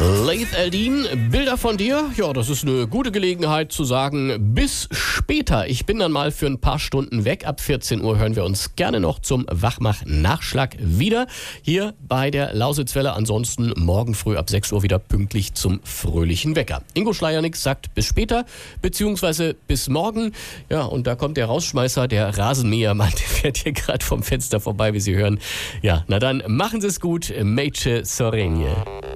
Laith Eldin, Bilder von dir? Ja, das ist eine gute Gelegenheit zu sagen, bis später. Ich bin dann mal für ein paar Stunden weg. Ab 14 Uhr hören wir uns gerne noch zum Wachmach-Nachschlag wieder. Hier bei der Lausitzwelle. Ansonsten morgen früh ab 6 Uhr wieder pünktlich zum fröhlichen Wecker. Ingo Schleiernick sagt bis später, beziehungsweise bis morgen. Ja, und da kommt der Rausschmeißer, der Rasenmähermann, der fährt hier gerade vom Fenster vorbei, wie Sie hören. Ja, na dann machen Sie es gut. Meice Sorenie.